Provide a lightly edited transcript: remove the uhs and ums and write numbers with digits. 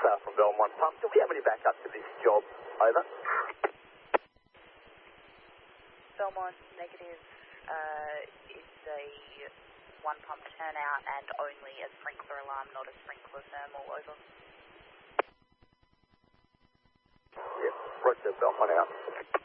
from Belmont Pump. Do we have any backup to this job? Over. Belmont, negative. It's a one pump turnout and only a sprinkler alarm, not a sprinkler thermal. Over. Yep, roger, Belmont out.